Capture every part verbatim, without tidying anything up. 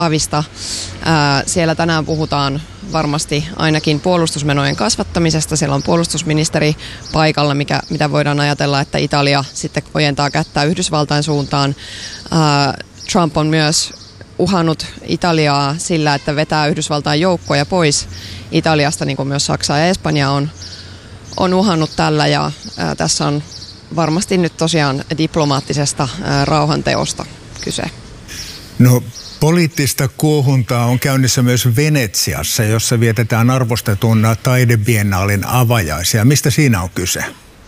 avista. Siellä tänään puhutaan varmasti ainakin puolustusmenojen kasvattamisesta. Siellä on puolustusministeri paikalla, mikä, mitä voidaan ajatella, että Italia sitten ojentaa kättä Yhdysvaltain suuntaan. Trump on myös uhannut Italiaa sillä, että vetää Yhdysvaltain joukkoja pois Italiasta, niin kuin myös Saksa ja Espanja on, on uhannut tällä. Ja ää, tässä on varmasti nyt tosiaan diplomaattisesta ää, rauhanteosta kyse. No, poliittista kuohuntaa on käynnissä myös Venetsiassa, jossa vietetään arvostetun taidebiennaalin avajaisia. Mistä siinä on kyse?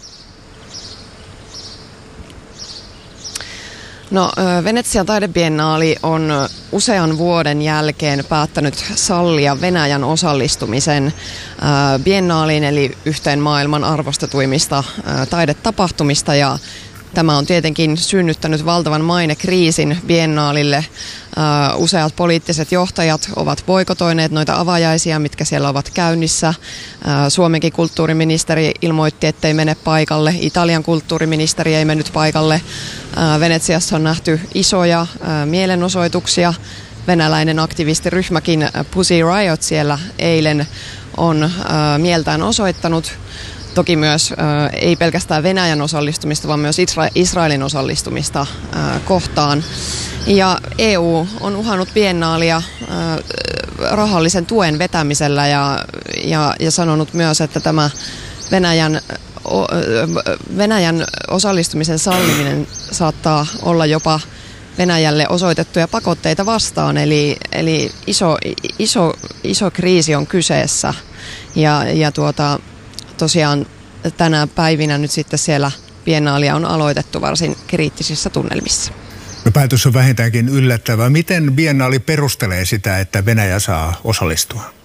No, Venetsian taidebiennaali on usean vuoden jälkeen päättänyt sallia Venäjän osallistumisen biennaaliin, eli yhteen maailman arvostetuimmista taidetapahtumista, ja tämä on tietenkin synnyttänyt valtavan mainekriisin biennaalille. Uh, useat poliittiset johtajat ovat boikotoineet noita avajaisia, mitkä siellä ovat käynnissä. Uh, Suomenkin kulttuuriministeri ilmoitti, ettei mene paikalle. Italian kulttuuriministeri ei mennyt paikalle. Uh, Venetsiassa on nähty isoja uh, mielenosoituksia. Venäläinen aktivistiryhmäkin Pussy Riot siellä eilen on uh, mieltään osoittanut. Toki myös äh, ei pelkästään Venäjän osallistumista, vaan myös Isra- Israelin osallistumista äh, kohtaan. Ja E U on uhannut biennaalia äh, rahallisen tuen vetämisellä ja, ja, ja sanonut myös, että tämä Venäjän, o, Venäjän osallistumisen salliminen saattaa olla jopa Venäjälle osoitettuja pakotteita vastaan. Eli, eli iso, iso, iso kriisi on kyseessä. Ja, ja tuota... Tosiaan tänä päivinä nyt sitten siellä biennaalia on aloitettu varsin kriittisissä tunnelmissa. No, päätös on vähintäänkin yllättävä. Miten biennaali perustelee sitä, että Venäjä saa osallistua?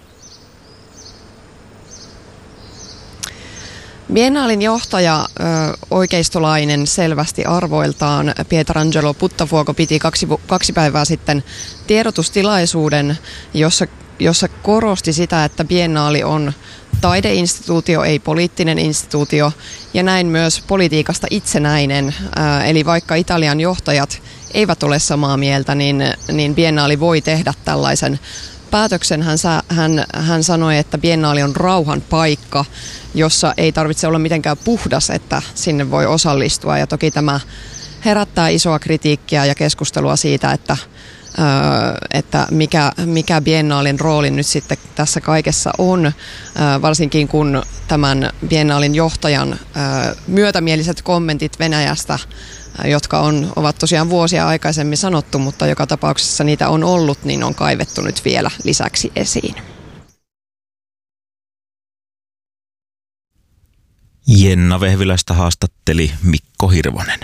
Biennaalin johtaja, ö, oikeistolainen selvästi arvoiltaan, Pietrangelo Buttafuoco piti kaksi, kaksi päivää sitten tiedotustilaisuuden, jossa, jossa korosti sitä, että biennaali on taideinstituutio, ei poliittinen instituutio, ja näin myös politiikasta itsenäinen. Ää, eli vaikka Italian johtajat eivät ole samaa mieltä, niin, niin biennaali voi tehdä tällaisen päätöksen. Hän, hän, hän sanoi, että biennaali on rauhan paikka, jossa ei tarvitse olla mitenkään puhdas, että sinne voi osallistua. Ja toki tämä herättää isoa kritiikkiä ja keskustelua siitä, että että mikä, mikä biennaalin rooli nyt sitten tässä kaikessa on, varsinkin kun tämän biennaalin johtajan myötämieliset kommentit Venäjästä, jotka on, ovat tosiaan vuosia aikaisemmin sanottu, mutta joka tapauksessa niitä on ollut, niin on kaivettu nyt vielä lisäksi esiin. Jenna Vehviläistä haastatteli Mikko Hirvonen.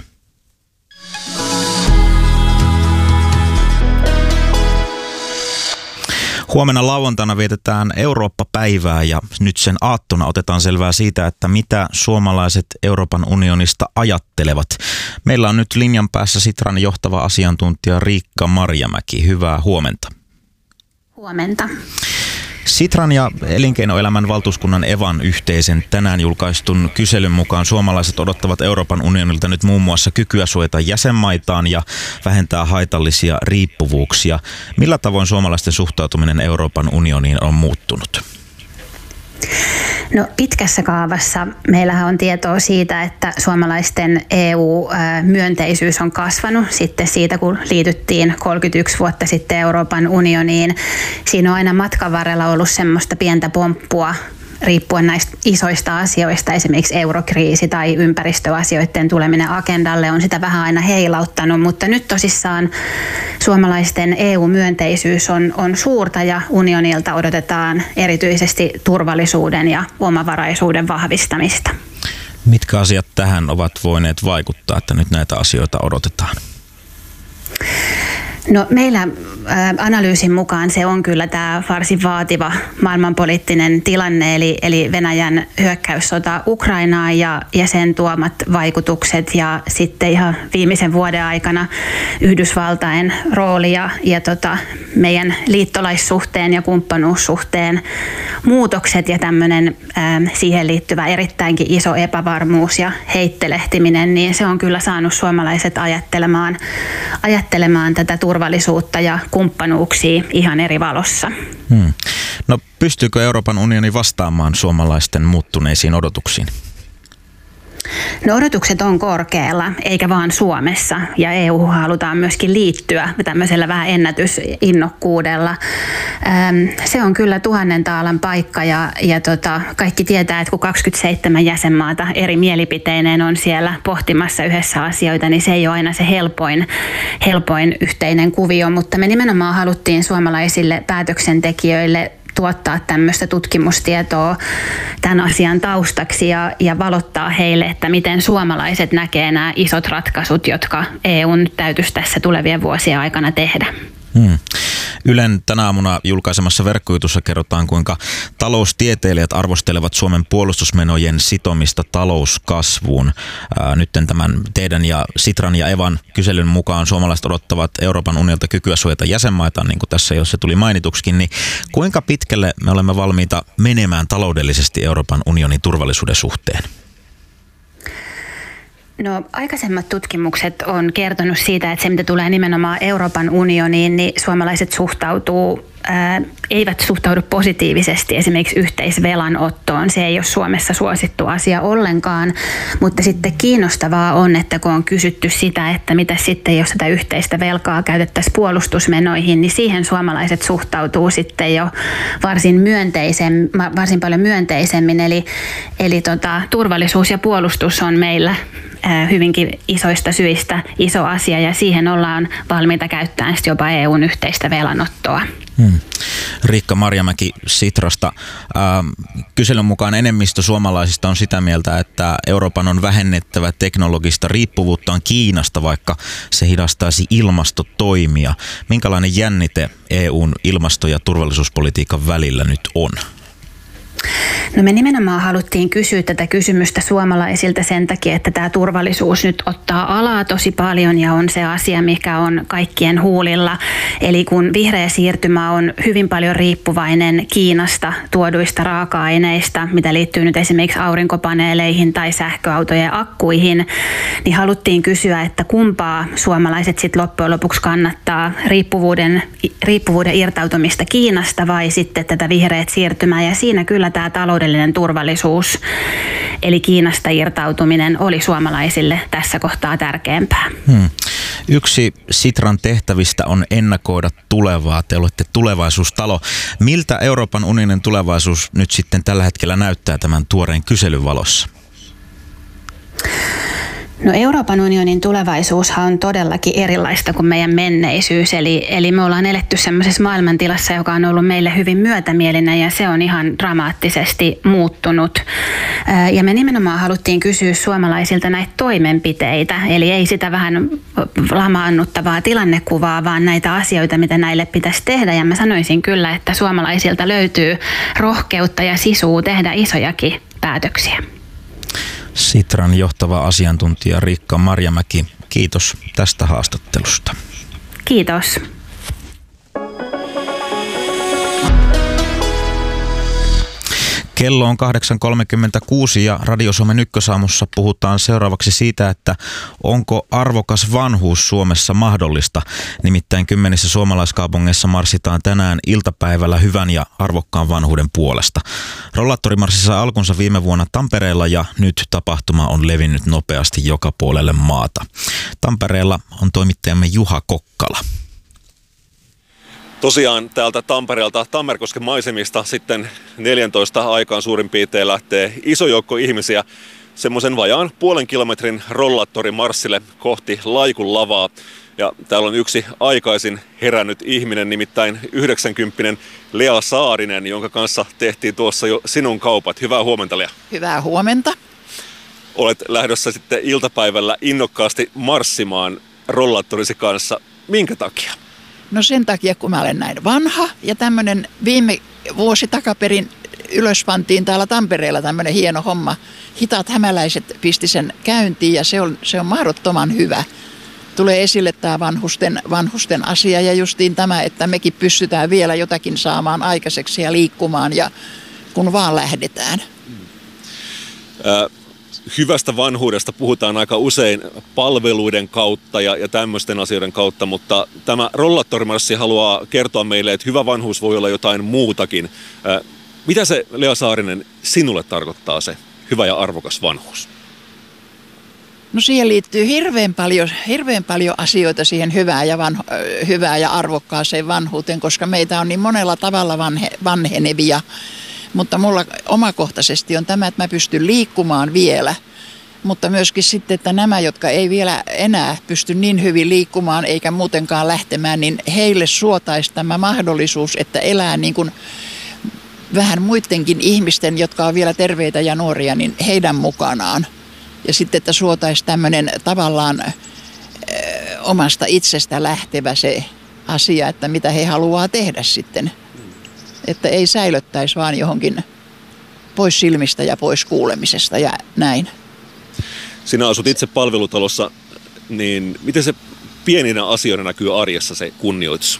Huomenna lauantaina vietetään Eurooppa-päivää ja nyt sen aattona otetaan selvää siitä, että mitä suomalaiset Euroopan unionista ajattelevat. Meillä on nyt linjan päässä Sitran johtava asiantuntija Riikka Marjamäki. Hyvää huomenta. Huomenta. Sitran ja elinkeinoelämän valtuuskunnan Evan yhteisen tänään julkaistun kyselyn mukaan suomalaiset odottavat Euroopan unionilta nyt muun muassa kykyä suojata jäsenmaitaan ja vähentää haitallisia riippuvuuksia. Millä tavoin suomalaisten suhtautuminen Euroopan unioniin on muuttunut? No, pitkässä kaavassa meillähän on tietoa siitä, että suomalaisten E U-myönteisyys on kasvanut sitten siitä, kun liityttiin kolmekymmentäyksi vuotta sitten Euroopan unioniin. Siinä on aina matkan varrella ollut semmoista pientä pomppua riippuen näistä isoista asioista, esimerkiksi eurokriisi tai ympäristöasioiden tuleminen agendalle on sitä vähän aina heilauttanut, mutta nyt tosissaan suomalaisten E U-myönteisyys on, on suurta ja unionilta odotetaan erityisesti turvallisuuden ja omavaraisuuden vahvistamista. Mitkä asiat tähän ovat voineet vaikuttaa, että nyt näitä asioita odotetaan? No, meillä analyysin mukaan se on kyllä tämä varsin vaativa maailmanpoliittinen tilanne, eli, eli Venäjän hyökkäyssota Ukrainaan ja, ja sen tuomat vaikutukset ja sitten ihan viimeisen vuoden aikana Yhdysvaltain rooli ja, ja tota, meidän liittolaissuhteen ja kumppanuussuhteen muutokset ja tämmöinen ää, siihen liittyvä erittäinkin iso epävarmuus ja heittelehtiminen, niin se on kyllä saanut suomalaiset ajattelemaan, ajattelemaan tätä turvallisuutta turvallisuutta ja kumppanuuksia ihan eri valossa. Hmm. No pystyykö Euroopan unioni vastaamaan suomalaisten muuttuneisiin odotuksiin? No odotukset on korkealla, eikä vaan Suomessa, ja E U halutaan myöskin liittyä tämmöisellä vähän ennätysinnokkuudella. Se on kyllä tuhannen taalan paikka, ja, ja tota, kaikki tietää, että kun kaksikymmentäseitsemän jäsenmaata eri mielipiteineen on siellä pohtimassa yhdessä asioita, niin se ei ole aina se helpoin, helpoin yhteinen kuvio, mutta me nimenomaan haluttiin suomalaisille päätöksentekijöille tuottaa tämmöistä tutkimustietoa tämän asian taustaksi ja, ja valottaa heille, että miten suomalaiset näkee nämä isot ratkaisut, jotka E U:n täytyisi tässä tulevien vuosien aikana tehdä. Hmm. Ylen tänä aamuna julkaisemassa verkkojutussa kerrotaan, kuinka taloustieteilijät arvostelevat Suomen puolustusmenojen sitomista talouskasvuun. Ää, nyt tämän teidän ja Sitran ja Evan kyselyn mukaan suomalaiset odottavat Euroopan unionilta kykyä suojata jäsenmaita, niin kuin tässä jo se tuli mainituksikin. Niin kuinka pitkälle me olemme valmiita menemään taloudellisesti Euroopan unionin turvallisuuden suhteen? No aikaisemmat tutkimukset on kertonut siitä, että se mitä tulee nimenomaan Euroopan unioniin, niin suomalaiset suhtautuu, ää, eivät suhtaudu positiivisesti esimerkiksi yhteisvelanottoon. Se ei ole Suomessa suosittu asia ollenkaan, mutta sitten kiinnostavaa on, että kun on kysytty sitä, että mitä sitten jos tätä yhteistä velkaa käytettäisiin puolustusmenoihin, niin siihen suomalaiset suhtautuu sitten jo varsin, myönteisen, varsin paljon myönteisemmin. Eli, eli tota, turvallisuus ja puolustus on meillä hyvinkin isoista syistä iso asia, ja siihen ollaan valmiita käyttämään jopa E U:n yhteistä velanottoa. Hmm. Riikka Marjamäki Sitrasta. Ähm, kyselyn mukaan enemmistö suomalaisista on sitä mieltä, että Euroopan on vähennettävä teknologista riippuvuuttaan Kiinasta, vaikka se hidastaisi ilmastotoimia. Minkälainen jännite E U:n ilmasto- ja turvallisuuspolitiikan välillä nyt on? No me nimenomaan haluttiin kysyä tätä kysymystä suomalaisilta sen takia, että tämä turvallisuus nyt ottaa alaa tosi paljon ja on se asia, mikä on kaikkien huulilla. Eli kun vihreä siirtymä on hyvin paljon riippuvainen Kiinasta tuoduista raaka-aineista, mitä liittyy nyt esimerkiksi aurinkopaneeleihin tai sähköautojen akkuihin, niin haluttiin kysyä, että kumpaa suomalaiset sitten loppujen lopuksi kannattaa, riippuvuuden, riippuvuuden irtautumista Kiinasta vai sitten tätä vihreät siirtymää, ja siinä kyllä tämä taloudellinen turvallisuus, eli Kiinasta irtautuminen, oli suomalaisille tässä kohtaa tärkeämpää. Hmm. Yksi Sitran tehtävistä on ennakoida tulevaa. Te olette tulevaisuustalo. Miltä Euroopan unionin tulevaisuus nyt sitten tällä hetkellä näyttää tämän tuoreen kyselyn valossa? No Euroopan unionin tulevaisuushan on todellakin erilaista kuin meidän menneisyys, eli, eli me ollaan eletty semmoisessa maailmantilassa, joka on ollut meille hyvin myötämielinen, ja se on ihan dramaattisesti muuttunut. Ja me nimenomaan haluttiin kysyä suomalaisilta näitä toimenpiteitä, eli ei sitä vähän lamaannuttavaa tilannekuvaa, vaan näitä asioita, mitä näille pitäisi tehdä, ja mä sanoisin kyllä, että suomalaisilta löytyy rohkeutta ja sisua tehdä isojakin päätöksiä. Sitran johtava asiantuntija Riikka Marjamäki, kiitos tästä haastattelusta. Kiitos. Kello on kahdeksan kolmekymmentäkuusi ja Radio Suomen Ykkösaamussa puhutaan seuraavaksi siitä, että onko arvokas vanhuus Suomessa mahdollista. Nimittäin kymmenissä suomalaiskaupungeissa marssitaan tänään iltapäivällä hyvän ja arvokkaan vanhuuden puolesta. Rollaattorimarssi sai alkunsa viime vuonna Tampereella ja nyt tapahtuma on levinnyt nopeasti joka puolelle maata. Tampereella on toimittajamme Juha Kokkala. Tosiaan täältä Tampereelta Tammerkosken maisemista sitten neljäntoista aikaan suurin piirtein lähtee iso joukko ihmisiä semmoisen vajaan puolen kilometrin rollaattorimarssille kohti Laikun lavaa. Ja täällä on yksi aikaisin herännyt ihminen, nimittäin yhdeksänkymppinen Lea Saarinen, jonka kanssa tehtiin tuossa jo sinun kaupat. Hyvää huomenta, Lea. Hyvää huomenta. Olet lähdössä sitten iltapäivällä innokkaasti marssimaan rollaattorisi kanssa. Minkä takia? No sen takia, kun mä olen näin vanha ja tämmöinen viime vuosi takaperin ylös pantiin täällä Tampereella tämmöinen hieno homma. Hitaat hämäläiset pisti sen käyntiin ja se on, se on mahdottoman hyvä. Tulee esille tämä vanhusten, vanhusten asia ja justiin tämä, että mekin pystytään vielä jotakin saamaan aikaiseksi ja liikkumaan ja kun vaan lähdetään. Äh, hyvästä vanhuudesta puhutaan aika usein palveluiden kautta ja, ja tämmöisten asioiden kautta, mutta tämä rollaattorimarssi haluaa kertoa meille, että hyvä vanhuus voi olla jotain muutakin. Mitä se, Lea Saarinen, sinulle tarkoittaa se hyvä ja arvokas vanhuus? No siihen liittyy hirveän paljon, hirveän paljon asioita siihen hyvään ja, vanho, hyvään ja arvokkaaseen vanhuuteen, koska meitä on niin monella tavalla vanhe, vanhenevia. Mutta mulla omakohtaisesti on tämä, että mä pystyn liikkumaan vielä, mutta myöskin sitten, että nämä, jotka ei vielä enää pysty niin hyvin liikkumaan eikä muutenkaan lähtemään, niin heille suotaisi tämä mahdollisuus, että elää niin kuin vähän muidenkin ihmisten, jotka on vielä terveitä ja nuoria, niin heidän mukanaan. Ja sitten, että suotaisi tämmöinen tavallaan ö, omasta itsestä lähtevä se asia, että mitä he haluaa tehdä sitten. Että ei säilöttäisi vaan johonkin pois silmistä ja pois kuulemisesta ja näin. Sinä asut itse palvelutalossa, niin miten se pieninä asioina näkyy arjessa se kunnioitus?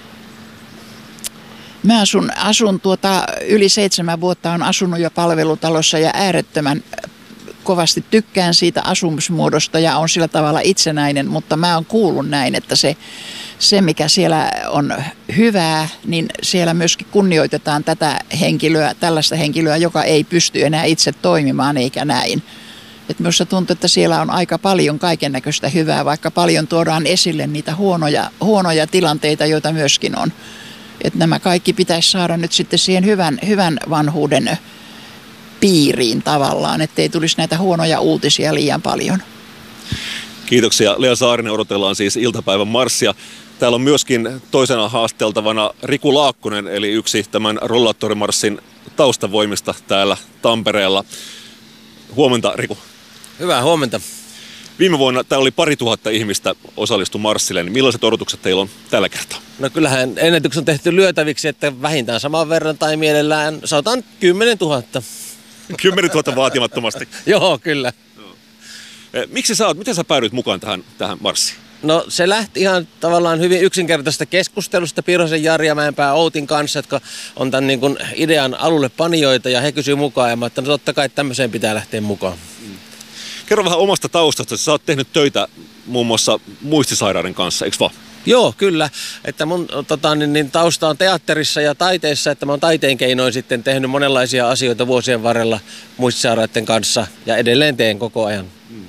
Mä asun, asun tuota, yli seitsemän vuotta on asunut jo palvelutalossa ja äärettömän kovasti tykkään siitä asumismuodosta ja on sillä tavalla itsenäinen, mutta mä oon kuullut näin, että se, se mikä siellä on hyvää, niin siellä myöskin kunnioitetaan tätä henkilöä, tällaista henkilöä, joka ei pysty enää itse toimimaan eikä näin. Et minusta tuntuu, että siellä on aika paljon kaikennäköistä hyvää, vaikka paljon tuodaan esille niitä huonoja, huonoja tilanteita, joita myöskin on. Että nämä kaikki pitäisi saada nyt sitten siihen hyvän, hyvän vanhuuden piiriin tavallaan, ettei tulisi näitä huonoja uutisia liian paljon. Kiitoksia. Lea Saarinen, odotellaan siis iltapäivän marssia. Täällä on myöskin toisena haasteltavana Riku Laakkonen, eli yksi tämän rollaattorimarssin taustavoimista täällä Tampereella. Huomenta, Riku. Hyvää huomenta. Viime vuonna täällä oli pari tuhatta ihmistä osallistu marssille, niin millaiset odotukset teillä on tällä kertaa? No kyllähän ennätykset on tehty lyötäviksi, että vähintään saman verran tai mielellään sanotaan kymmenen tuhatta. kymmenen tuhatta vaatimattomasti. Joo, kyllä. Miksi sä oot, miten sä päädyit mukaan tähän, tähän marssiin? No se lähti ihan tavallaan hyvin yksinkertaisesta keskustelusta Pirosen Jari ja Mäenpää Outin kanssa, jotka on tämän niin kuin idean alulle panijoita ja he kysyivät mukaan ja mä ajattelin, no totta kai tämmöiseen pitää lähteä mukaan. Kerro vähän omasta taustasta. Sä oot tehnyt töitä muun muassa muistisairaiden kanssa, eikö vaan? Joo, kyllä. Että mun tota, niin, niin, tausta on teatterissa ja taiteessa, että mä oon taiteen keinoin sitten tehnyt monenlaisia asioita vuosien varrella muistisairaiden kanssa ja edelleen teen koko ajan.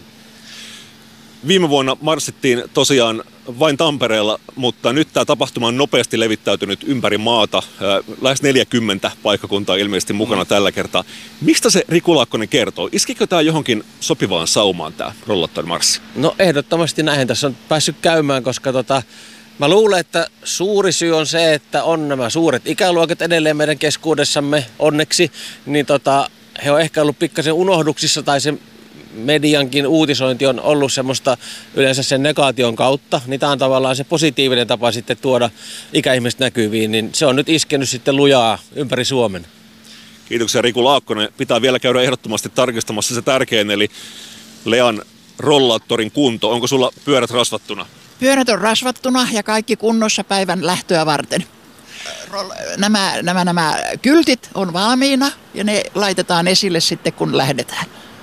Viime vuonna marssittiin tosiaan vain Tampereella, mutta nyt tämä tapahtuma on nopeasti levittäytynyt ympäri maata. Lähes neljäkymmentä paikkakuntaa ilmeisesti mukana mm. tällä kertaa. Mistä se Riku Laakkonen kertoo? Iskikö tämä johonkin sopivaan saumaan tämä rollaattorimarssi? No ehdottomasti näin tässä on päässyt käymään, koska tota, mä luulen, että suuri syy on se, että on nämä suuret ikäluokat edelleen meidän keskuudessamme onneksi. Niin tota, he on ehkä ollut pikkasen unohduksissa tai se mediankin uutisointi on ollut semmoista yleensä sen negaation kautta, niin tämä on tavallaan se positiivinen tapa sitten tuoda ikäihmiset näkyviin, niin se on nyt iskenyt sitten lujaa ympäri Suomen. Kiitoksia Riku Laakkonen. Pitää vielä käydä ehdottomasti tarkistamassa se tärkein, eli Lean rollaattorin kunto. Onko sulla pyörät rasvattuna? Pyörät on rasvattuna ja kaikki kunnossa päivän lähtöä varten. Nämä, nämä, nämä kyltit on valmiina ja ne laitetaan esille sitten kun lähdetään.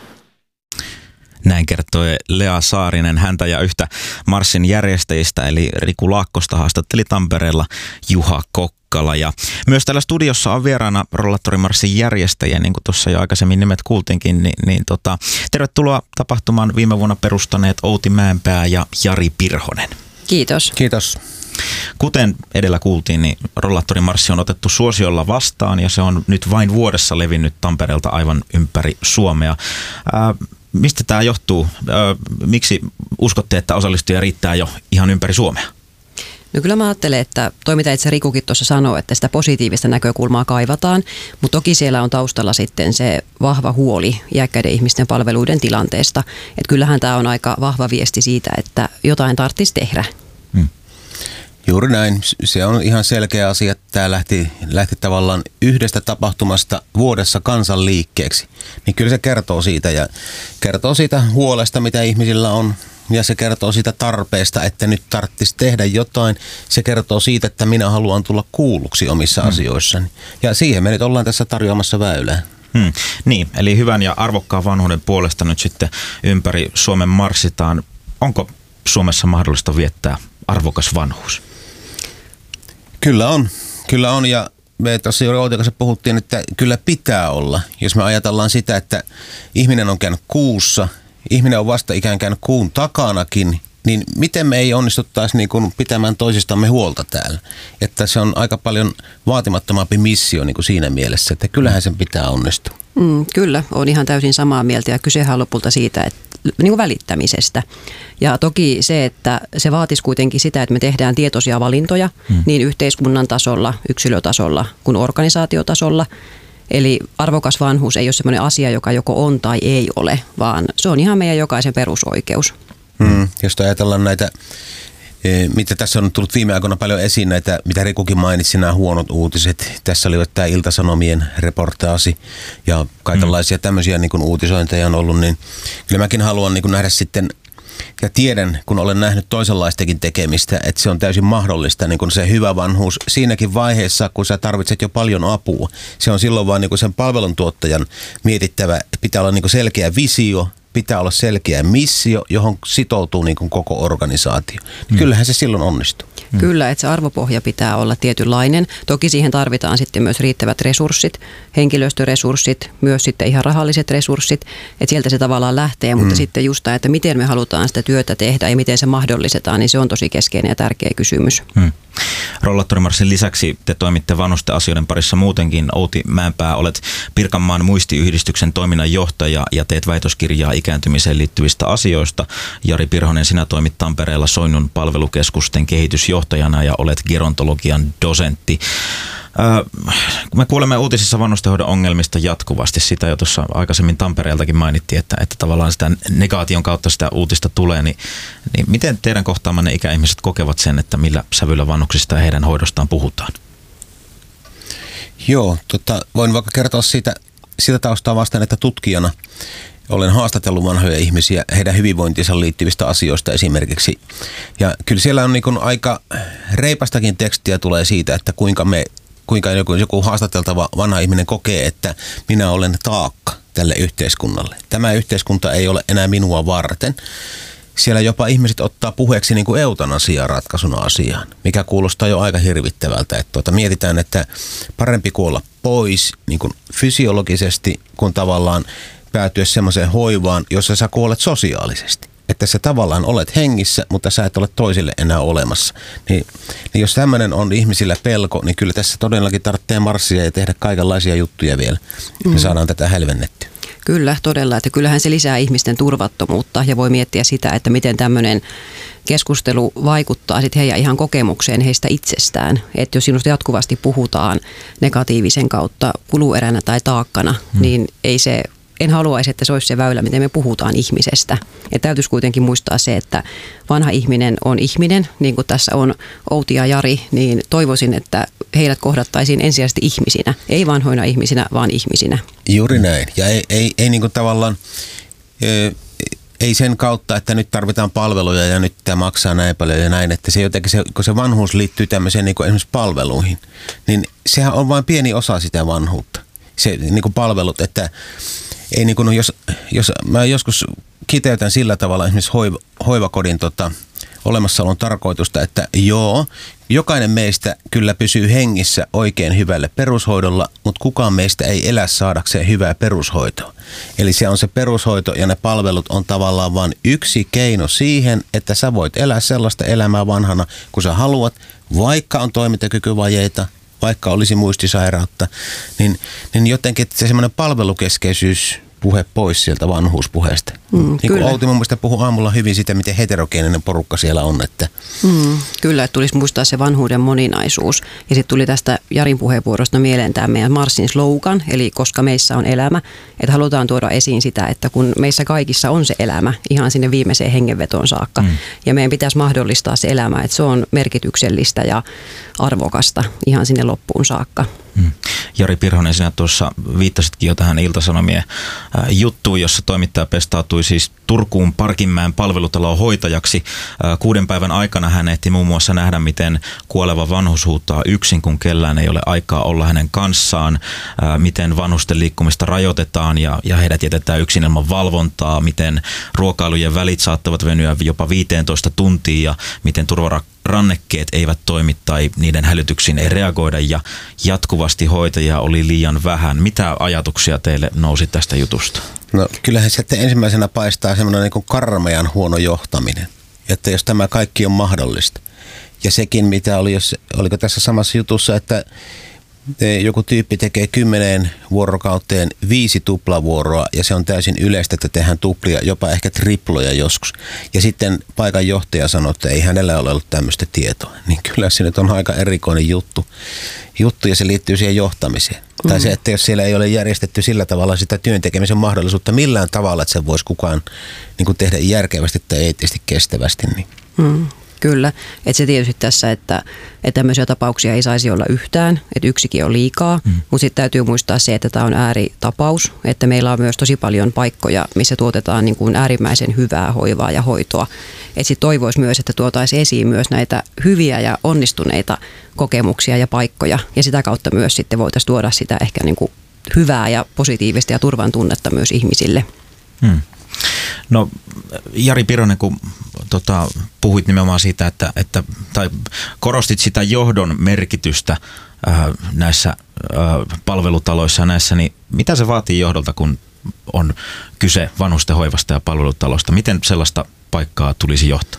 Näin kertoi Lea Saarinen. Häntä ja yhtä marssin järjestäjistä, eli Riku Laakkosta, haastatteli Tampereella Juha Kokkala. Ja myös täällä studiossa on vieraana rollaattorimarssin järjestäjä, niin kuin tuossa jo aikaisemmin nimet kuultiinkin. Niin, niin tota, tervetuloa tapahtumaan viime vuonna perustaneet Outi Mäenpää ja Jari Pirhonen. Kiitos. Kiitos. Kuten edellä kuultiin, niin rollaattorimarssi on otettu suosiolla vastaan ja se on nyt vain vuodessa levinnyt Tampereelta aivan ympäri Suomea. Ää, mistä tämä johtuu? Ää, miksi uskotte, että osallistujia riittää jo ihan ympäri Suomea? No kyllä mä ajattelen, että toi mitä itse Rikukin tuossa sanoi, että sitä positiivista näkökulmaa kaivataan, mutta toki siellä on taustalla sitten se vahva huoli iäkkäiden ihmisten palveluiden tilanteesta. Että kyllähän tämä on aika vahva viesti siitä, että jotain tarvitsisi tehdä. Hmm. Juuri näin. Se on ihan selkeä asia, että tämä lähti, lähti tavallaan yhdestä tapahtumasta vuodessa kansanliikkeeksi. Niin kyllä se kertoo siitä ja kertoo siitä huolesta, mitä ihmisillä on. Ja se kertoo siitä tarpeesta, että nyt tarvitsisi tehdä jotain. Se kertoo siitä, että minä haluan tulla kuulluksi omissa hmm. asioissani. Ja siihen me nyt ollaan tässä tarjoamassa väylää. Hmm. Niin, eli hyvän ja arvokkaan vanhuuden puolesta nyt sitten ympäri Suomen marssitaan. Onko Suomessa mahdollista viettää arvokas vanhuus? Kyllä on, kyllä on ja me tuossa juuri Outin kanssa puhuttiin, että kyllä pitää olla. Jos me ajatellaan sitä, että ihminen on käynyt kuussa, ihminen on vasta ikään käynyt kuun takanakin, niin miten me ei onnistuttaisi niin kuin pitämään toisistamme huolta täällä? Että se on aika paljon vaatimattomampi missio niin kuin siinä mielessä, että kyllähän sen pitää onnistua. Mm, kyllä, on ihan täysin samaa mieltä ja kysehän on lopulta siitä, että niin kuin välittämisestä. Ja toki se, että se vaatisi kuitenkin sitä, että me tehdään tietoisia valintoja hmm. niin yhteiskunnan tasolla, yksilötasolla kuin organisaatiotasolla. Eli arvokas vanhuus ei ole sellainen asia, joka joko on tai ei ole, vaan se on ihan meidän jokaisen perusoikeus. Hmm. Jos ajatellaan näitä, mitä tässä on tullut viime aikoina paljon esiin, näitä, mitä Rikukin mainitsi, nämä huonot uutiset. Tässä oli tämä Ilta-Sanomien reportaasi ja kaikenlaisia tämmöisiä niin kuin uutisointeja on ollut, niin kyllä mäkin haluan niin kuin nähdä sitten, ja tiedän, kun olen nähnyt toisenlaistakin tekemistä, että se on täysin mahdollista, niin kuin se hyvä vanhuus siinäkin vaiheessa, kun sä tarvitset jo paljon apua. Se on silloin vaan niin kuin sen palveluntuottajan mietittävä, pitää olla niin kuin selkeä visio, pitää olla selkeä missio, johon sitoutuu niin kuin koko organisaatio. Mm. Kyllähän se silloin onnistuu. Mm. Kyllä, että se arvopohja pitää olla tietynlainen. Toki siihen tarvitaan sitten myös riittävät resurssit, henkilöstöresurssit, myös sitten ihan rahalliset resurssit, että sieltä se tavallaan lähtee, mutta mm. sitten just tämä, että miten me halutaan sitä työtä tehdä ja miten se mahdollistetaan, niin se on tosi keskeinen ja tärkeä kysymys. Mm. Rollaattorimarssin lisäksi te toimitte vanhusten asioiden parissa muutenkin. Outi Mäenpää, olet Pirkanmaan muistiyhdistyksen toiminnanjohtaja ja teet väitöskirjaa ikääntymiseen liittyvistä asioista. Jari Pirhonen, sinä toimit Tampereella Soinnun palvelukeskusten kehitysjohtajana ja olet gerontologian dosentti. Äh, me kuulemme uutisissa vanhustenhoidon ongelmista jatkuvasti. Sitä jo tuossa aikaisemmin Tampereeltakin mainittiin, että, että tavallaan sitä negaation kautta sitä uutista tulee. Niin, niin miten teidän kohtaamanne ikäihmiset kokevat sen, että millä sävyllä vanhuksista ja heidän hoidostaan puhutaan? Joo, tota, voin vaikka kertoa siitä, sitä taustaa vastaan, että tutkijana olen haastatellut vanhoja ihmisiä heidän hyvinvointiinsa liittyvistä asioista esimerkiksi. Ja kyllä siellä on niin kuin aika reipastakin tekstiä tulee siitä, että kuinka me kuinka joku, joku haastateltava vanha ihminen kokee, että minä olen taakka tälle yhteiskunnalle. Tämä yhteiskunta ei ole enää minua varten. Siellä jopa ihmiset ottaa puheeksi niin kuin eutanasiaa ratkaisuna asiaan, mikä kuulostaa jo aika hirvittävältä. Että tuota, mietitään, että parempi kuolla pois niin kuin fysiologisesti, kuin tavallaan päätyä semmoiseen hoivaan, jossa sä kuolet sosiaalisesti. Että sä tavallaan olet hengissä, mutta sä et ole toisille enää olemassa. Niin, niin jos tämmöinen on ihmisillä pelko, niin kyllä tässä todellakin tarvitsee marssia ja tehdä kaikenlaisia juttuja vielä. Mm. Me saadaan tätä hälvennettyä. Kyllä, todella. Että kyllähän se lisää ihmisten turvattomuutta ja voi miettiä sitä, että miten tämmöinen keskustelu vaikuttaa sitten heidän ihan kokemukseen heistä itsestään. Että jos sinusta jatkuvasti puhutaan negatiivisen kautta kulueränä tai taakkana, mm. niin ei se... En haluaisi, että se olisi se väylä, miten me puhutaan ihmisestä. Ja täytyisi kuitenkin muistaa se, että vanha ihminen on ihminen, niin kuin tässä on Outi ja Jari, niin toivoisin, että heidät kohdattaisiin ensisijaisesti ihmisinä. Ei vanhoina ihmisinä, vaan ihmisinä. Juuri näin. Ja ei, ei, ei niin kuin tavallaan... Ei sen kautta, että nyt tarvitaan palveluja ja nyt tämä maksaa näin paljon ja näin, että se jotenkin, se, kun se vanhuus liittyy tämmöiseen niin kuin esimerkiksi palveluihin, niin sehän on vain pieni osa sitä vanhuutta. Se niin kuin palvelut, että ei niin kuin, jos, jos mä joskus kiteytän sillä tavalla esimerkiksi hoiva, hoivakodin tota, olemassaolon tarkoitusta, että joo, jokainen meistä kyllä pysyy hengissä oikein hyvälle perushoidolla, mutta kukaan meistä ei elä saadakseen hyvää perushoitoa. Eli se on se perushoito ja ne palvelut on tavallaan vain yksi keino siihen, että sä voit elää sellaista elämää vanhana, kun sä haluat, vaikka on toimintakykyvajeita, vaikka olisi muistisairautta, niin, niin jotenkin se semmoinen palvelukeskeisyys puhe pois sieltä vanhuuspuheesta. Mm, niin kuin Outi mun mielestä puhui aamulla hyvin sitä, miten heterogeeninen porukka siellä on. Että. Mm, kyllä, että tulisi muistaa se vanhuuden moninaisuus. Ja sitten tuli tästä Jarin puheenvuorosta mieleen tämä meidän Marssin slogan, eli koska meissä on elämä, että halutaan tuoda esiin sitä, että kun meissä kaikissa on se elämä ihan sinne viimeiseen hengenvetoon saakka, mm. ja meidän pitäisi mahdollistaa se elämä, että se on merkityksellistä ja arvokasta ihan sinne loppuun saakka. Mm. Jari Pirhonen, sinä tuossa viittasitkin jo tähän Ilta-Sanomien juttuun, jossa toimittaja pestautui siis Turkuun Parkinmäen palvelutaloon hoitajaksi. Kuuden päivän aikana hän ehti muun muassa nähdä, miten kuoleva vanhus huutaa yksin, kun kellään ei ole aikaa olla hänen kanssaan, miten vanhusten liikkumista rajoitetaan ja, ja heidät jätetään yksin ilman valvontaa, miten ruokailujen välit saattavat venyä jopa viisitoista tuntia ja miten turvarannekkeet eivät toimi tai niiden hälytyksiin ei reagoida ja jatkuvasti hoitajia oli liian vähän. Mitä ajatuksia teille nousi tästä jutusta? No kyllähän sitten ensimmäisenä paistaa semmoinen niin kuin karmean huono johtaminen, että jos tämä kaikki on mahdollista. Ja sekin, mitä oli, jos, oliko tässä samassa jutussa, että joku tyyppi tekee kymmeneen vuorokauteen viisi tuplavuoroa ja se on täysin yleistä, että tehdään tuplia, jopa ehkä triploja joskus. Ja sitten paikan johtaja sanoo, että ei hänellä ole ollut tämmöistä tietoa. Niin kyllä se nyt on aika erikoinen juttu, juttu ja se liittyy siihen johtamiseen. Mm-hmm. Tai se, että jos siellä ei ole järjestetty sillä tavalla sitä työntekemisen mahdollisuutta millään tavalla, että se voisi kukaan niin kuin tehdä järkevästi tai eettisesti kestävästi. Niin. Mm. Kyllä, että se tietysti tässä, että, että tämmöisiä tapauksia ei saisi olla yhtään, että yksikin on liikaa, mm. mutta sitten täytyy muistaa se, että tämä on ääritapaus, että meillä on myös tosi paljon paikkoja, missä tuotetaan niin kuin äärimmäisen hyvää hoivaa ja hoitoa. Että sitten toivoisi myös, että tuotaisiin esiin myös näitä hyviä ja onnistuneita kokemuksia ja paikkoja ja sitä kautta myös sitten voitaisiin tuoda sitä ehkä niin kuin hyvää ja positiivista ja turvan tunnetta myös ihmisille. Mm. No Jari Pirhonen, kun tota, puhuit nimenomaan siitä, että, että, tai korostit sitä johdon merkitystä äh, näissä äh, palvelutaloissa ja näissä, niin mitä se vaatii johdolta, kun on kyse vanhustenhoivasta ja palvelutalosta? Miten sellaista paikkaa tulisi johtaa?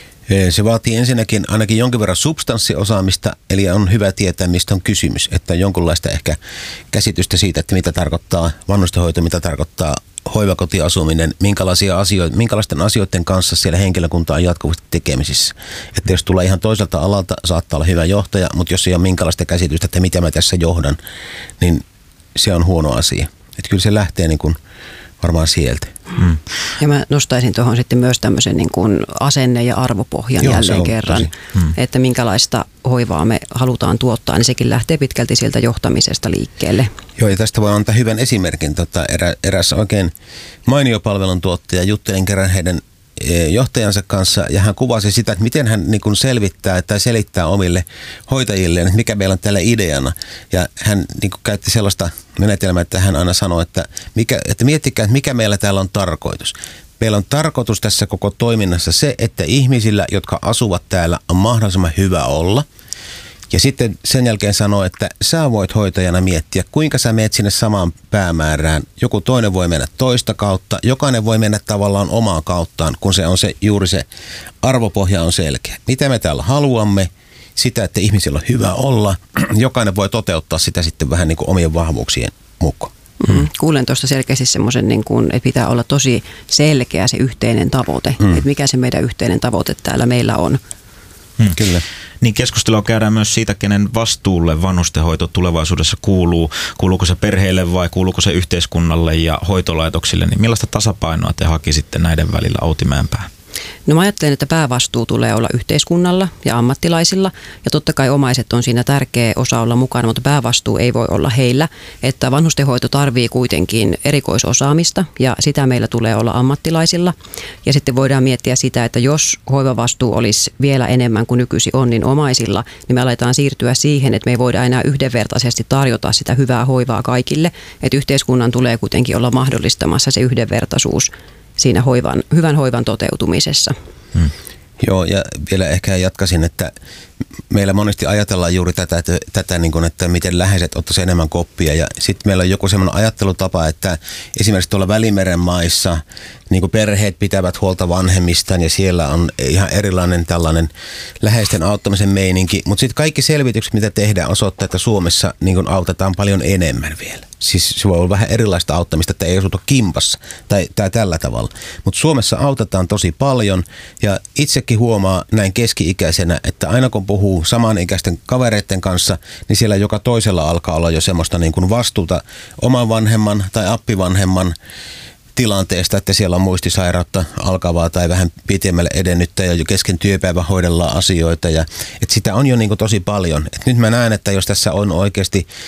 Se vaatii ensinnäkin ainakin jonkin verran substanssiosaamista, eli on hyvä tietää, mistä on kysymys, että on jonkunlaista ehkä käsitystä siitä, että mitä tarkoittaa vanhustenhoito, mitä tarkoittaa hoivakotiasuminen, minkälaisia asioita, minkälaisten asioiden kanssa siellä henkilökunta on jatkuvasti tekemisissä. Että jos tulee ihan toiselta alalta, saattaa olla hyvä johtaja, mutta jos ei ole minkälaista käsitystä, että mitä mä tässä johdan, niin se on huono asia. Että kyllä se lähtee niin kuin varmaan sieltä. Hmm. Ja mä nostaisin tuohon sitten myös tämmöisen niin kuin asenne- ja arvopohjan Joo, jälleen kerran, hmm. että minkälaista hoivaa me halutaan tuottaa, niin sekin lähtee pitkälti sieltä johtamisesta liikkeelle. Joo, ja tästä voi antaa hyvän esimerkin. Tota, erä, eräs oikein mainio palveluntuottaja, juttelin kerran heidän johtajansa kanssa ja hän kuvasi sitä, että miten hän niin kuin selvittää tai selittää omille hoitajilleen, että mikä meillä on täällä ideana. Ja hän niin kuin käytti sellaista menetelmää, että hän aina sanoi, että, mikä, että miettikää, että mikä meillä täällä on tarkoitus. Meillä on tarkoitus tässä koko toiminnassa se, että ihmisillä, jotka asuvat täällä, on mahdollisimman hyvä olla. Ja sitten sen jälkeen sanoo, että sä voit hoitajana miettiä, kuinka sä meet sinne samaan päämäärään. Joku toinen voi mennä toista kautta, jokainen voi mennä tavallaan omaan kauttaan, kun se on se, juuri se arvopohja on selkeä. Mitä me täällä haluamme, sitä, että ihmisillä on hyvä olla. Jokainen voi toteuttaa sitä sitten vähän niin kuin omien vahvuuksien mukaan. Mm. Kuulen tuosta selkeästi semmoisen, niin kuin, että pitää olla tosi selkeä se yhteinen tavoite, mm. että mikä se meidän yhteinen tavoite täällä meillä on. Hmm. Kyllä. Niin keskustelua käydään myös siitä, kenen vastuulle vanhustenhoito tulevaisuudessa kuuluu. Kuuluuko se perheille vai kuuluuko se yhteiskunnalle ja hoitolaitoksille? Niin millaista tasapainoa te hakisitte näiden välillä, Outi Mäenpää? No mä ajattelen, että päävastuu tulee olla yhteiskunnalla ja ammattilaisilla ja totta kai omaiset on siinä tärkeä osa olla mukana, mutta päävastuu ei voi olla heillä, että vanhustenhoito tarvii kuitenkin erikoisosaamista ja sitä meillä tulee olla ammattilaisilla ja sitten voidaan miettiä sitä, että jos hoivavastuu olisi vielä enemmän kuin nykyisin on, niin omaisilla, niin me aletaan siirtyä siihen, että me ei voida enää yhdenvertaisesti tarjota sitä hyvää hoivaa kaikille, että yhteiskunnan tulee kuitenkin olla mahdollistamassa se yhdenvertaisuus siinä hoivan, hyvän hoivan toteutumisessa. Hmm. Joo, ja vielä ehkä jatkaisin, että meillä monesti ajatellaan juuri tätä, että, tätä niin kuin, että miten läheiset ottaisi enemmän koppia. Ja sitten meillä on joku semmoinen ajattelutapa, että esimerkiksi tuolla Välimeren maissa niin kuin perheet pitävät huolta vanhemmistaan ja siellä on ihan erilainen tällainen läheisten auttamisen meininki. Mutta sitten kaikki selvitykset, mitä tehdään, osoittaa, että Suomessa niin kuin autetaan paljon enemmän vielä. Siis se voi olla vähän erilaista auttamista, että ei asuta kimpassa tai, tai tällä tavalla. Mutta Suomessa autetaan tosi paljon ja itsekin huomaa näin keski-ikäisenä, että aina kun puhuu samanikäisten kavereiden kanssa, niin siellä joka toisella alkaa olla jo semmoista niin kuin vastuuta oman vanhemman tai appivanhemman tilanteesta, että siellä on muistisairautta alkavaa tai vähän pitemmälle edennyttä ja jo kesken työpäivä hoidellaan asioita. Ja, että sitä on jo niin kuin tosi paljon. Et nyt mä näen, että jos tässä on oikeasti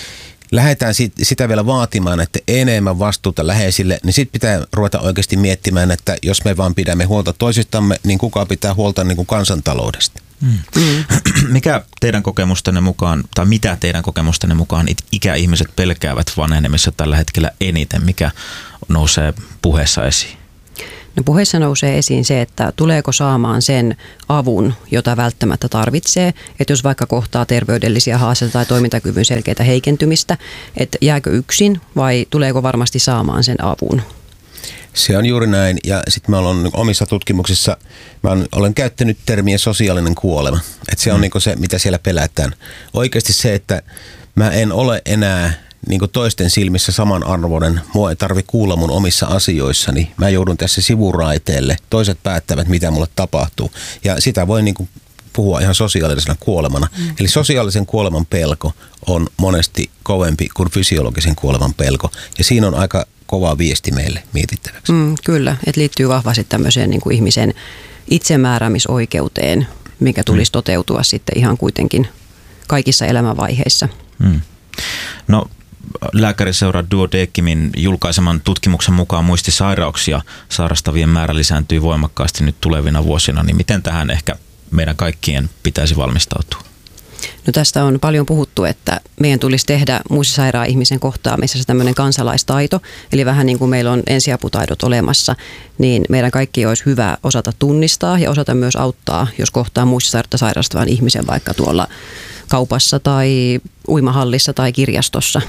lähdetään sit, sitä vielä vaatimaan, että enemmän vastuuta läheisille, niin sitten pitää ruveta oikeasti miettimään, että jos me vaan pidämme huolta toisistamme, niin kuka pitää huolta niin kuin kansantaloudesta. Mm. Mm. Mikä teidän kokemustenne mukaan, tai mitä teidän kokemustenne mukaan ikäihmiset pelkäävät vanhenemissa tällä hetkellä eniten? Mikä nousee puheessa esiin? No puheessa nousee esiin se, että tuleeko saamaan sen avun, jota välttämättä tarvitsee. Että jos vaikka kohtaa terveydellisiä haasteita tai toimintakyvyn selkeitä heikentymistä, että jääkö yksin vai tuleeko varmasti saamaan sen avun? Se on juuri näin. Ja sitten mä olen omissa tutkimuksissa, mä olen käyttänyt termiä sosiaalinen kuolema. Että se on mm. niin kuin se, mitä siellä pelätään. Oikeasti se, että mä en ole enää niin kuin toisten silmissä samanarvoinen, mua ei tarvitse kuulla mun omissa asioissani. Mä joudun tässä sivuraiteelle. Toiset päättävät, mitä mulle tapahtuu. Ja sitä voi niin kuin puhua ihan sosiaalisena kuolemana. Mm. Eli sosiaalisen kuoleman pelko on monesti kovempi kuin fysiologisen kuoleman pelko. Ja siinä on aika kova viesti meille mietittäväksi. Mm, kyllä, että liittyy vahvasti tämmöiseen niin kuin ihmisen itsemääräämisoikeuteen, mikä tulisi mm. toteutua sitten ihan kuitenkin kaikissa elämänvaiheissa. Mm. No, lääkäriseura Duodecimin julkaiseman tutkimuksen mukaan muistisairauksia sairastavien määrä lisääntyy voimakkaasti nyt tulevina vuosina, niin miten tähän ehkä meidän kaikkien pitäisi valmistautua? No tästä on paljon puhuttu, että meidän tulisi tehdä muistisairaan ihmisen kohtaamisessa tämmöinen kansalaistaito, eli vähän niin kuin meillä on ensiaputaidot olemassa, niin meidän kaikki olisi hyvä osata tunnistaa ja osata myös auttaa, jos kohtaa muistisairautta sairastavan ihmisen vaikka tuolla kaupassa tai uimahallissa tai kirjastossa.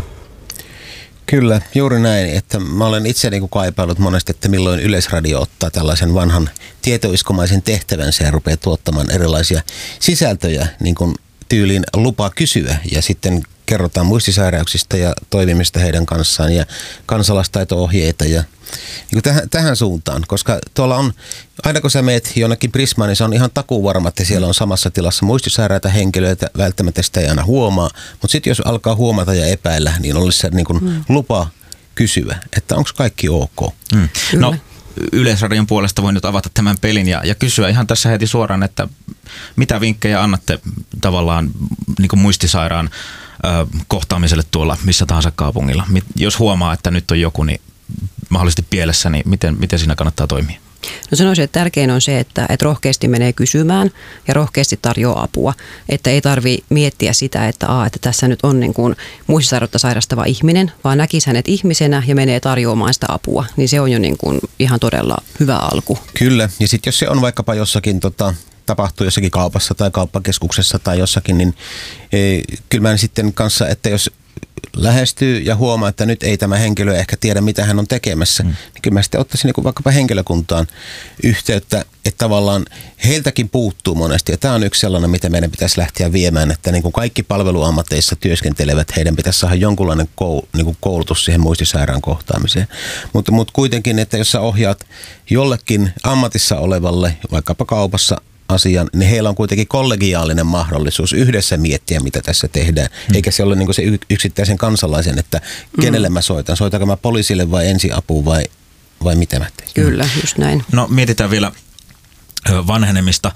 Kyllä, juuri näin, että mä olen itse niin kuin kaipailut monesti, että milloin Yleisradio ottaa tällaisen vanhan tietoiskomaisen tehtävänsä ja rupeaa tuottamaan erilaisia sisältöjä, niin kuin tyyliin lupa kysyä ja sitten kerrotaan muistisairauksista ja toimimista heidän kanssaan ja kansalaistaito-ohjeita ja niin tähän, tähän suuntaan, koska tuolla on, aina kun sä meet jonnekin Prismaan, niin se on ihan takuuvarma, että siellä on samassa tilassa muistisairaita henkilöitä, välttämättä sitä ei aina huomaa, mutta sitten jos alkaa huomata ja epäillä, niin olisi se niin kuin mm. lupa kysyä, että onko kaikki ok. Mm. No, Yleisradion puolesta voin nyt avata tämän pelin ja, ja kysyä ihan tässä heti suoraan, että mitä vinkkejä annatte tavallaan niin kuin muistisairaan ö, kohtaamiselle tuolla missä tahansa kaupungilla? Jos huomaa, että nyt on joku niin mahdollisesti pielessä, niin miten, miten siinä kannattaa toimia? No sanoisin, että tärkein on se, että, että rohkeasti menee kysymään ja rohkeasti tarjoaa apua. Että ei tarvitse miettiä sitä, että, aa, että tässä nyt on niin kuin muistisairautta sairastava ihminen, vaan näkisi hänet ihmisenä ja menee tarjoamaan sitä apua. Niin se on jo niin kuin ihan todella hyvä alku. Kyllä, ja sitten jos se on vaikkapa jossakin tota, tapahtuu jossakin kaupassa tai kauppakeskuksessa tai jossakin, niin e, kyllä mä sitten kanssa, että jos lähestyy ja huomaa, että nyt ei tämä henkilö ehkä tiedä, mitä hän on tekemässä, mm. niin kyllä mä sitten ottaisin niin vaikkapa henkilökuntaan yhteyttä, että tavallaan heiltäkin puuttuu monesti. Ja tämä on yksi sellainen, mitä meidän pitäisi lähteä viemään, että niin kuin kaikki palveluammateissa työskentelevät, heidän pitäisi saada jonkunlainen koulutus siihen muistisairaan kohtaamiseen. Mutta, mutta kuitenkin, että jos sä ohjaat jollekin ammatissa olevalle, vaikkapa kaupassa, asian, niin heillä on kuitenkin kollegiaalinen mahdollisuus yhdessä miettiä, mitä tässä tehdään. Mm. Eikä se ole niin kuin se yksittäisen kansalaisen, että kenelle mä soitan. Soitanko mä poliisille vai ensiapuun vai, vai mitä mä teen? Kyllä, just näin. No mietitään vielä vanhenemista.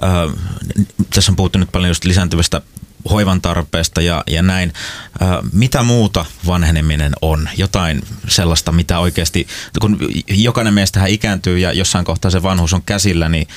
Tässä on puhuttu nyt paljon just lisääntyvästä hoivan tarpeesta ja, ja näin. Mitä muuta vanheneminen on? Jotain sellaista, mitä oikeasti, kun jokainen meistähän ikääntyy ja jossain kohtaa se vanhuus on käsillä, niin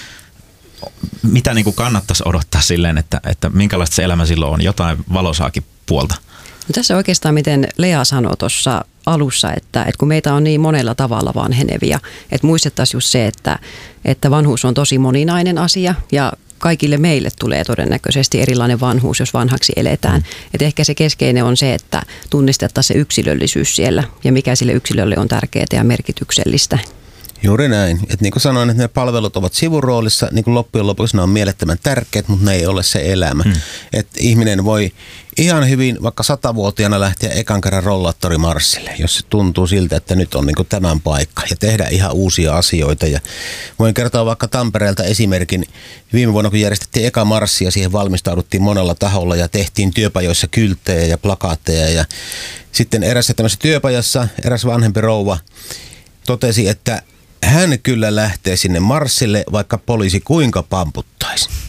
mitä niin kuin kannattaisi odottaa silleen, että, että minkälaista se elämä silloin on? Jotain valosaakin puolta. No tässä oikeastaan, miten Lea sanoi tuossa alussa, että, että kun meitä on niin monella tavalla vanhenevia, että muistettaisiin just se, että, että vanhuus on tosi moninainen asia ja kaikille meille tulee todennäköisesti erilainen vanhuus, jos vanhaksi eletään. Et ehkä se keskeinen on se, että tunnistettaisiin se yksilöllisyys siellä ja mikä sille yksilölle on tärkeää ja merkityksellistä. Juuri näin. Et niin kuin sanoin, että ne palvelut ovat sivuroolissa, niin kuin loppujen lopuksi ne on mielettömän tärkeät, mutta ne ei ole se elämä. Hmm. Että ihminen voi ihan hyvin vaikka satavuotiaana lähteä ekan kerran rollaattorimarssille, jos se tuntuu siltä, että nyt on niin kuin tämän paikka ja tehdä ihan uusia asioita. Ja voin kertoa vaikka Tampereelta esimerkin. Viime vuonna, kun järjestettiin eka marssi ja siihen valmistauduttiin monella taholla ja tehtiin työpajoissa kylttejä ja plakaatteja. Ja sitten erässä tämmöisessä työpajassa eräs vanhempi rouva totesi, että hän kyllä lähtee sinne marssille, vaikka poliisi kuinka pamputtaisi.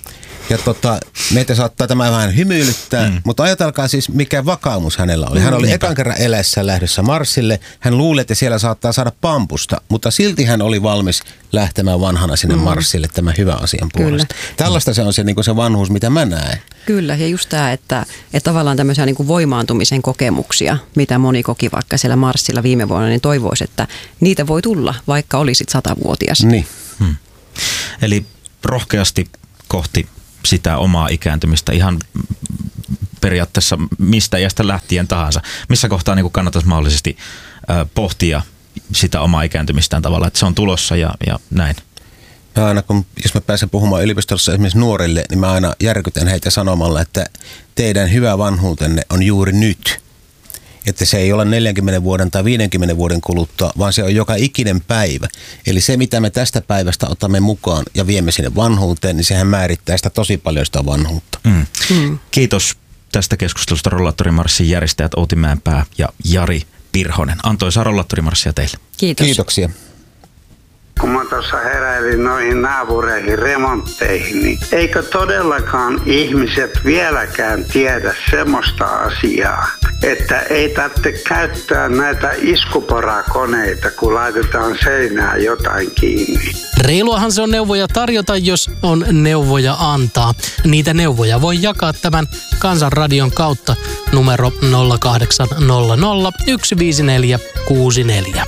Ja tota, meitä saattaa tämä vähän hymyilyttää, mm. mutta ajatelkaa siis, mikä vakaumus hänellä oli. Hän oli mm, ekan kerran elässä lähdössä Marsille. Hän luuli, että siellä saattaa saada pampusta, mutta silti hän oli valmis lähtemään vanhana sinne mm. Marsille tämän hyvän asian puolesta. Kyllä. Tällaista se on se, niin kuin se vanhuus, mitä mä näen. Kyllä, ja just tämä, että, että tavallaan tämmöisiä niin kuin voimaantumisen kokemuksia, mitä moni koki vaikka siellä Marsilla viime vuonna, niin toivoisi, että niitä voi tulla, vaikka olisit satavuotias. Niin. Hmm. Eli rohkeasti kohti sitä omaa ikääntymistä ihan periaatteessa mistä iästä lähtien tahansa. Missä kohtaa niin kuin kannattaisi mahdollisesti äh, pohtia sitä omaa ikääntymistään tavallaan, että se on tulossa ja, ja näin. Ja aina kun, jos mä pääsen puhumaan yliopistossa esimerkiksi nuorille, niin mä aina järkytän heitä sanomalla, että teidän hyvä vanhuutenne on juuri nyt. Että se ei ole neljänkymmenen vuoden tai viidenkymmenen vuoden kuluttua, vaan se on joka ikinen päivä. Eli se, mitä me tästä päivästä otamme mukaan ja viemme sinne vanhuuteen, niin sehän määrittää sitä tosi paljon sitä vanhuutta. Mm. Mm. Kiitos tästä keskustelusta Rollaattorimarssin järjestäjät Outi Mäenpää ja Jari Pirhonen. Antoisaa Rollaattorimarssia teille. Kiitos. Kiitoksia. Kun mä tuossa heräilin noihin naapureihin remontteihin, niin eikö todellakaan ihmiset vieläkään tiedä semmoista asiaa, että ei tarvitse käyttää näitä iskuporakoneita, kun laitetaan seinään jotain kiinni. Reiluahan se on neuvoja tarjota, jos on neuvoja antaa. Niitä neuvoja voi jakaa tämän Kansanradion kautta numero nolla kahdeksan nolla nolla yksi viisi neljä kuusi neljä.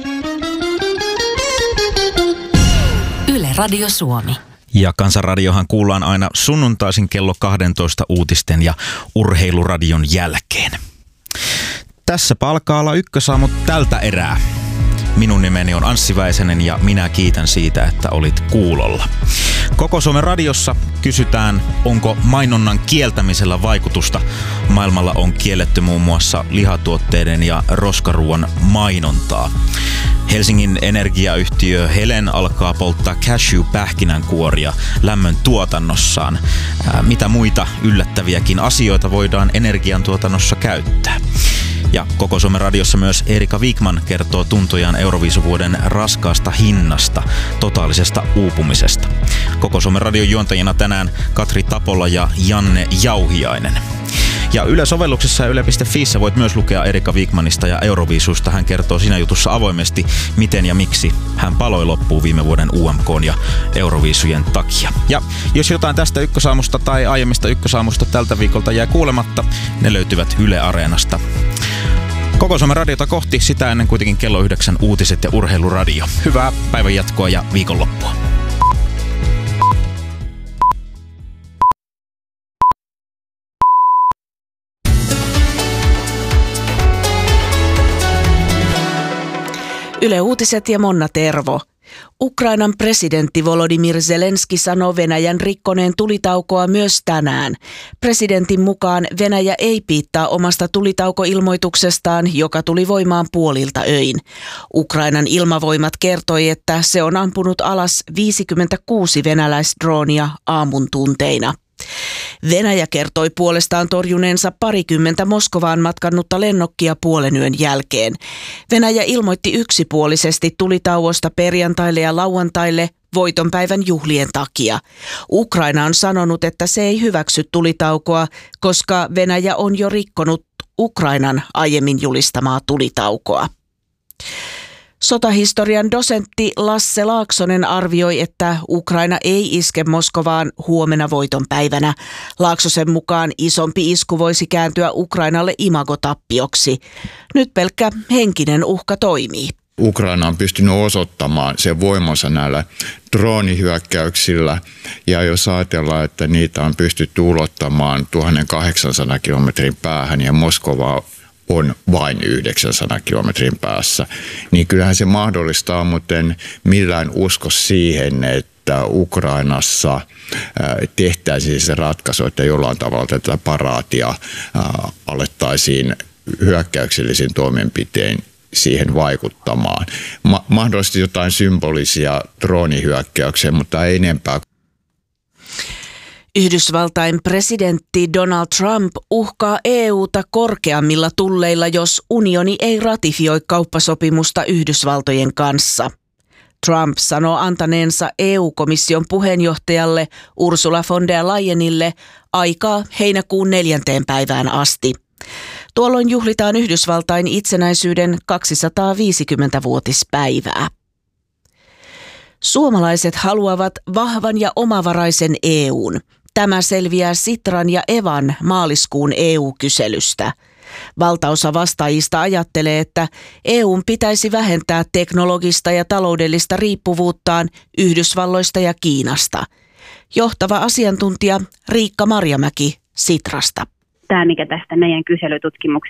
Yle Radio Suomi. Ja Kansanradiohan kuullaan aina sunnuntaisin kello kaksitoista uutisten ja urheiluradion jälkeen. Tässä alkaa olla ykkösaamut tältä erää. Minun nimeni on Anssi Väisänen ja minä kiitän siitä, että olit kuulolla. Koko Suomen radiossa kysytään, onko mainonnan kieltämisellä vaikutusta. Maailmalla on kielletty muun muassa lihatuotteiden ja roskaruuan mainontaa. Helsingin energiayhtiö Helen alkaa polttaa cashew-pähkinänkuoria lämmön tuotannossaan. Ää, mitä muita yllättäviäkin asioita voidaan energiantuotannossa käyttää? Ja Koko Suomen radiossa myös Erika Wigman kertoo tuntojaan Euroviisuvuoden raskaasta hinnasta, totaalisesta uupumisesta. Koko Suomen radion juontajina tänään Katri Tapola ja Janne Jauhiainen. Ja Yle-sovelluksessa ja yle piste fiissä voit myös lukea Erika Wigmanista ja Euroviisusta. Hän kertoo siinä jutussa avoimesti, miten ja miksi hän paloi loppuun viime vuoden U M K:n ja Euroviisujen takia. Ja jos jotain tästä ykkösaamusta tai aiemmista ykkösaamusta tältä viikolta jää kuulematta, ne löytyvät Yle Areenasta. Koko Suomen radiota kohti, sitä ennen kuitenkin kello yhdeksän uutiset ja urheiluradio. Hyvää päivän jatkoa ja viikonloppua. Yle Uutiset ja Monna Tervo. Ukrainan presidentti Volodymyr Zelenski sanoo Venäjän rikkoneen tulitaukoa myös tänään. Presidentin mukaan Venäjä ei piittaa omasta tulitaukoilmoituksestaan, joka tuli voimaan puolilta öin. Ukrainan ilmavoimat kertoi, että se on ampunut alas viisikymmentäkuusi venäläisdroonia aamun tunteina. Venäjä kertoi puolestaan torjuneensa parikymmentä Moskovaan matkannutta lennokkia puolenyön jälkeen. Venäjä ilmoitti yksipuolisesti tulitauosta perjantaille ja lauantaille voitonpäivän juhlien takia. Ukraina on sanonut, että se ei hyväksy tulitaukoa, koska Venäjä on jo rikkonut Ukrainan aiemmin julistamaa tulitaukoa. Sotahistorian dosentti Lasse Laaksonen arvioi, että Ukraina ei iske Moskovaan huomenna voitonpäivänä. Laaksosen mukaan isompi isku voisi kääntyä Ukrainalle imagotappioksi. Nyt pelkkä henkinen uhka toimii. Ukraina on pystynyt osoittamaan sen voimansa näillä droonihyökkäyksillä, ja jos ajatellaan, että niitä on pystytty ulottamaan tuhatkahdeksansadan kilometrin päähän ja Moskova on vain yhdeksänsadan kilometrin päässä, niin kyllähän se mahdollistaa, mutta en millään usko siihen, että Ukrainassa tehtäisiin se ratkaisu, että jollain tavalla tätä paraatia alettaisiin hyökkäyksellisin toimenpitein siihen vaikuttamaan. Ma- mahdollisesti jotain symbolisia droonihyökkäyksiä, mutta ei enempää. Yhdysvaltain presidentti Donald Trump uhkaa E U:ta korkeammilla tulleilla, jos unioni ei ratifioi kauppasopimusta Yhdysvaltojen kanssa. Trump sanoo antaneensa E U-komission puheenjohtajalle Ursula von der Leyenille aikaa heinäkuun neljänteen päivään asti. Tuolloin juhlitaan Yhdysvaltain itsenäisyyden kaksisataaviisikymmentävuotispäivää. Suomalaiset haluavat vahvan ja omavaraisen E U:n. Tämä selviää Sitran ja Evan maaliskuun E U-kyselystä. Valtaosa vastaajista ajattelee, että E U:n pitäisi vähentää teknologista ja taloudellista riippuvuuttaan Yhdysvalloista ja Kiinasta. Johtava asiantuntija Riikka Marjamäki Sitrasta. Tämä, mikä tästä meidän kyselytutkimuksesta